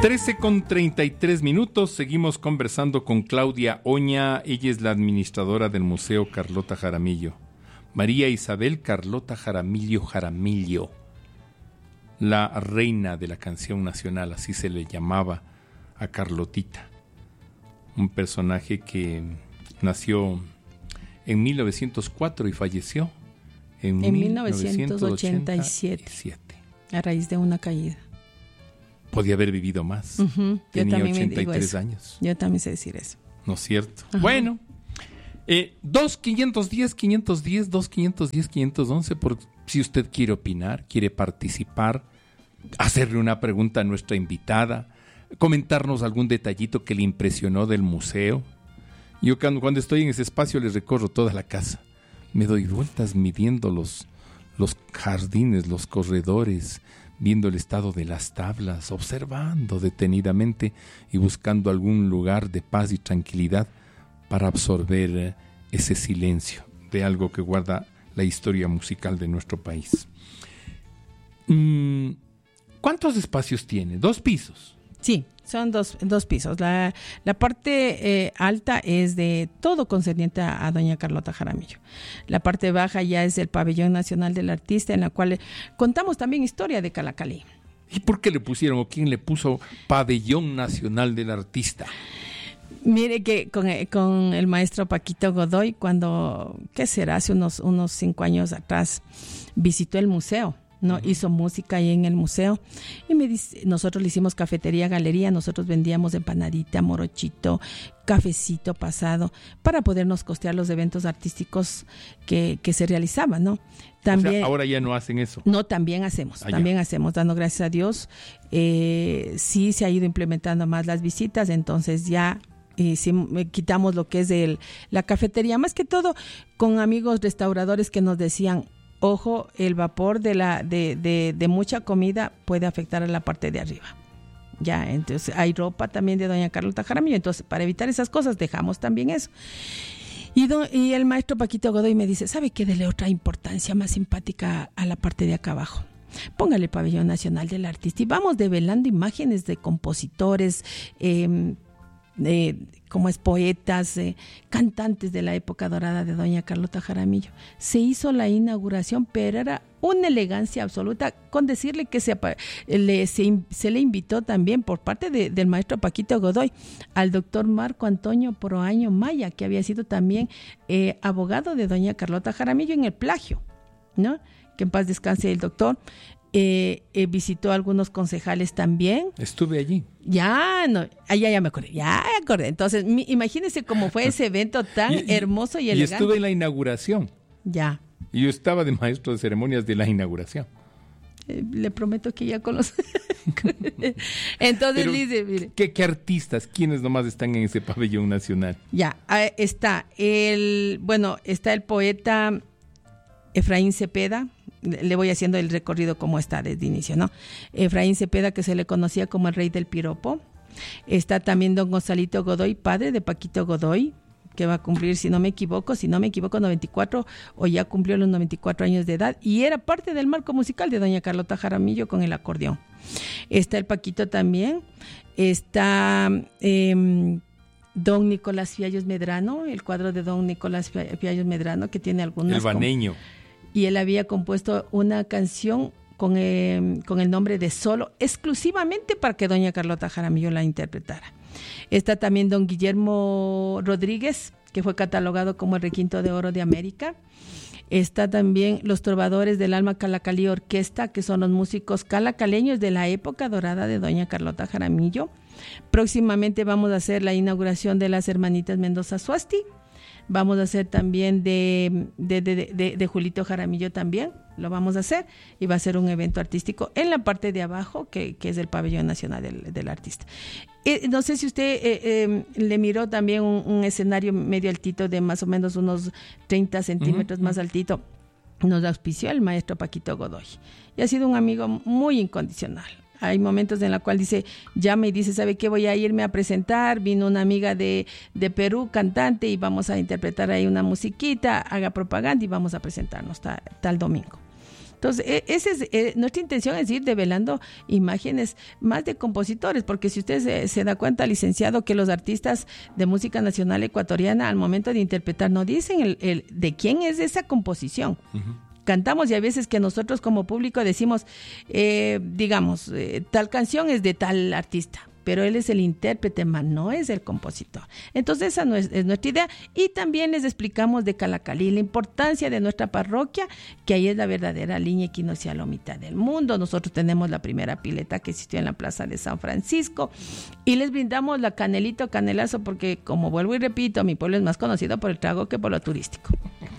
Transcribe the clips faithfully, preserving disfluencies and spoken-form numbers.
trece con treinta y tres minutos, seguimos conversando con Claudia Oña, ella es la administradora del Museo Carlota Jaramillo. María Isabel Carlota Jaramillo Jaramillo, la reina de la canción nacional, así se le llamaba a Carlotita, un personaje que nació en mil novecientos cuatro y falleció en, en mil novecientos ochenta y siete, a raíz de una caída. Podía haber vivido más. Uh-huh. Tenía Yo ochenta y tres años. Yo también sé decir eso. ¿No es cierto? Uh-huh. Bueno, eh, dos quinientos diez, quinientos diez, dos quinientos diez, quinientos once, por si usted quiere opinar, quiere participar, hacerle una pregunta a nuestra invitada, comentarnos algún detallito que le impresionó del museo. Yo cuando, cuando estoy en ese espacio les recorro toda la casa. Me doy vueltas midiendo los, los jardines, los corredores, viendo el estado de las tablas, observando detenidamente y buscando algún lugar de paz y tranquilidad para absorber ese silencio de algo que guarda la historia musical de nuestro país. ¿Cuántos espacios tiene? ¿Dos pisos? Sí, son dos, dos pisos. La, la parte eh, alta es de todo concerniente a, a doña Carlota Jaramillo. La parte baja ya es del Pabellón Nacional del Artista, en la cual contamos también historia de Calacalí. ¿Y por qué le pusieron o quién le puso Pabellón Nacional del Artista? Mire que con, con el maestro Paquito Godoy, cuando, ¿qué será? Hace unos, unos cinco años atrás, visitó el museo. ¿no? Uh-huh. Hizo música ahí en el museo y me dice, nosotros le hicimos cafetería, galería, nosotros vendíamos empanadita, morochito, cafecito pasado para podernos costear los eventos artísticos que, que se realizaban, ¿no? También, o sea, ahora ya no hacen eso. No, también hacemos, Allá. también hacemos, dando gracias a Dios. Eh, sí se ha ido implementando más las visitas, entonces ya y si quitamos lo que es el, la cafetería, más que todo con amigos restauradores que nos decían, ojo, el vapor de la de, de, de mucha comida puede afectar a la parte de arriba. Ya, entonces hay ropa también de doña Carlota Jaramillo, entonces para evitar esas cosas dejamos también eso. Y, do, y el maestro Paquito Godoy me dice, ¿sabe qué? Dele otra importancia más simpática a la parte de acá abajo. Póngale Pabellón Nacional del Artista y vamos develando imágenes de compositores, eh, Eh, como es poetas, eh, cantantes de la época dorada de doña Carlota Jaramillo. Se hizo la inauguración, pero era una elegancia absoluta, con decirle que se, le, se, se le invitó también por parte de, del maestro Paquito Godoy al doctor Marco Antonio Proaño Maya, que había sido también eh, abogado de doña Carlota Jaramillo en el plagio, ¿no? Que en paz descanse el doctor. Eh, eh, visitó a algunos concejales también. Estuve allí. Ya, no, allá ya me acordé, ya me acordé. Entonces, mi, imagínense cómo fue ese evento tan y, hermoso y, y elegante. Y estuve en la inauguración. Ya. Y yo estaba de maestro de ceremonias de la inauguración. Eh, le prometo que ya con los... Entonces, dice, mire. ¿qué, ¿Qué artistas? ¿Quiénes nomás están en ese pabellón nacional? Ya, está el, bueno, está el poeta Efraín Cepeda. Le voy haciendo el recorrido como está desde inicio, ¿no? Efraín Cepeda, que se le conocía como el rey del piropo. Está también don Gonzalito Godoy, padre de Paquito Godoy, que va a cumplir, si no me equivoco, si no me equivoco, noventa y cuatro, o ya cumplió los noventa y cuatro años de edad, y era parte del marco musical de doña Carlota Jaramillo con el acordeón. Está el Paquito también. Está eh, don Nicolás Fiallos Medrano, el cuadro de don Nicolás Fiallos Medrano, que tiene algunas... El baneño. Y él había compuesto una canción con, eh, con el nombre de Solo, exclusivamente para que doña Carlota Jaramillo la interpretara. Está también don Guillermo Rodríguez, que fue catalogado como el requinto de oro de América. Está también los trovadores del Alma Calacalí Orquesta, que son los músicos calacaleños de la época dorada de doña Carlota Jaramillo. Próximamente vamos a hacer la inauguración de las hermanitas Mendoza Suasti. Vamos a hacer también de, de, de, de, de Julito Jaramillo también, lo vamos a hacer, y va a ser un evento artístico en la parte de abajo, que, que es el Pabellón Nacional del, del Artista. Eh, no sé si usted eh, eh, le miró también un, un escenario medio altito, de más o menos unos treinta centímetros uh-huh. más altito. Nos auspició el maestro Paquito Godoy, y ha sido un amigo muy incondicional. Hay momentos en los cuales dice, llama y dice, ¿sabe qué? Voy a irme a presentar, vino una amiga de, de Perú, cantante, y vamos a interpretar ahí una musiquita, haga propaganda y vamos a presentarnos tal, tal domingo. Entonces, esa es, eh, nuestra intención es ir develando imágenes más de compositores, porque si usted se, se da cuenta, licenciado, que los artistas de música nacional ecuatoriana al momento de interpretar no dicen el, el de quién es esa composición. Uh-huh. Cantamos y a veces que nosotros como público decimos, eh, digamos, eh, tal canción es de tal artista, pero él es el intérprete, más no es el compositor. Entonces esa no es, es nuestra idea. Y también les explicamos de Calacalí, la importancia de nuestra parroquia, que ahí es la verdadera línea equinoccial o mitad del mundo. Nosotros tenemos la primera pileta que existió en la plaza de San Francisco y les brindamos la canelito, canelazo, porque como vuelvo y repito, mi pueblo es más conocido por el trago que por lo turístico.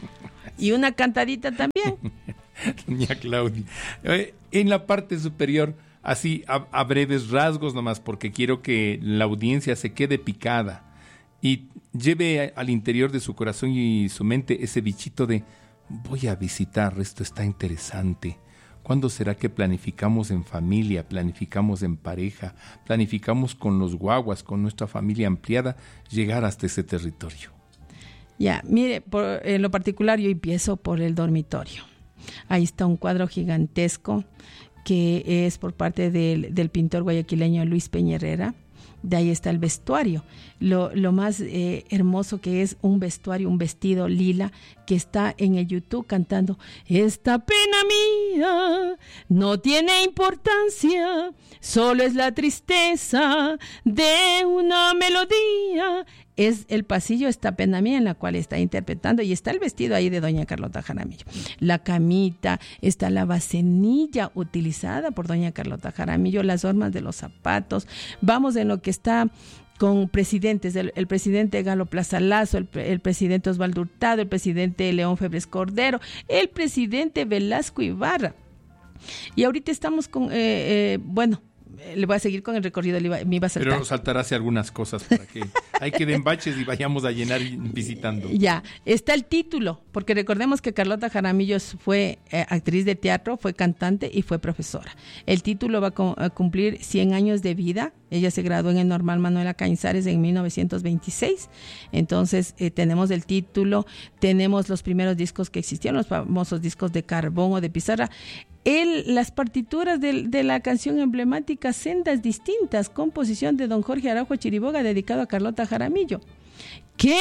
Y una cantadita también. Doña Claudia, eh, en la parte superior, así a, a breves rasgos nomás, porque quiero que la audiencia se quede picada y lleve al interior de su corazón y su mente ese bichito de voy a visitar, esto está interesante. ¿Cuándo será que planificamos en familia, planificamos en pareja, planificamos con los guaguas, con nuestra familia ampliada, llegar hasta ese territorio? Ya, mire, por, en lo particular yo empiezo por el dormitorio. Ahí está un cuadro gigantesco que es por parte del, del pintor guayaquileño Luis Peña Herrera. De ahí está el vestuario. Lo, lo más eh, hermoso que es un vestuario, un vestido lila que está en el YouTube cantando esta pena mía no tiene importancia, solo es la tristeza de una melodía. Es el pasillo Esta pena mía en la cual está interpretando y está el vestido ahí de doña Carlota Jaramillo. La camita, está la bacenilla utilizada por doña Carlota Jaramillo, las hormas de los zapatos. Vamos en lo que está con presidentes, el, el presidente Galo Plaza Lazo, el, el presidente Osvaldo Hurtado, el presidente León Febres Cordero, el presidente Velasco Ibarra. Y ahorita estamos con, eh, eh, bueno, le voy a seguir con el recorrido, me iba a saltar. Pero saltarás algunas cosas para que hay que den baches y vayamos a llenar visitando. Ya, está el título, porque recordemos que Carlota Jaramillo fue eh, actriz de teatro, fue cantante y fue profesora. El título va a, co- a cumplir cien años de vida. Ella se graduó en el Normal Manuela Cañizares en mil novecientos veintiséis. Entonces, eh, tenemos el título, tenemos los primeros discos que existían, los famosos discos de carbón o de pizarra. El, las partituras de, de la canción emblemática Sendas Distintas, composición de don Jorge Araujo Chiriboga, dedicado a Carlota Jaramillo.